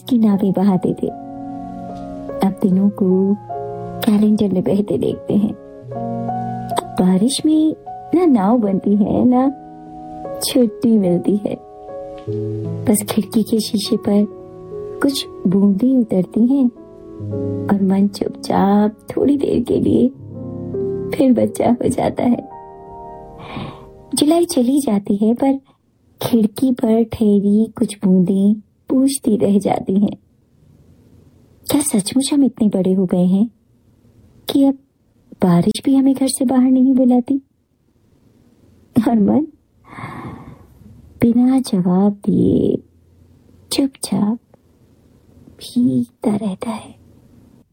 की नावें बहाते थे, अब दिनों को कैलेंडर में बहते देखते हैं। अब बारिश में ना नाव बनती है ना छुट्टी मिलती है, बस खिड़की के शीशे पर कुछ बूंदें उतरती हैं और मन चुपचाप थोड़ी देर के लिए फिर बच्चा हो जाता है। जुलाई चली जाती है पर खिड़की पर ठहरी कुछ बूंदें पूछती रह जाती हैं, क्या सचमुच हम इतने बड़े हो गए हैं कि अब बारिश भी हमें घर से बाहर नहीं बुलाती? और मन बिना जवाब दिए चुपचाप भीगता रहता है।